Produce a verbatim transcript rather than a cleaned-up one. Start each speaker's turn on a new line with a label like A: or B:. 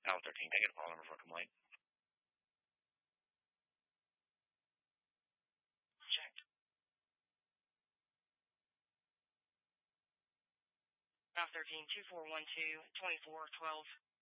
A: L thirteen, can I get a call number for a complaint? Check. L thirteen, two four one two, two four one two.